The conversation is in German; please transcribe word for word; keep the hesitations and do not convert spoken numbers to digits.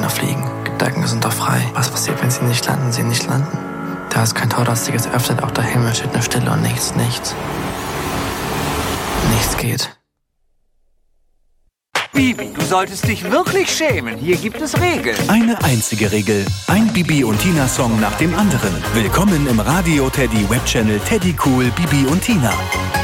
Sterne fliegen. Gedanken sind doch frei. Was passiert, wenn sie nicht landen, sie nicht landen? Da ist kein Tor, das sich jetzt öffnet, auch der Himmel steht nur Stille und nichts, nichts. Nichts geht. Bibi, du solltest dich wirklich schämen. Hier gibt es Regeln. Eine einzige Regel. Ein Bibi und Tina Song nach dem anderen. Willkommen im Radio Teddy Webchannel Teddy Cool Bibi und Tina.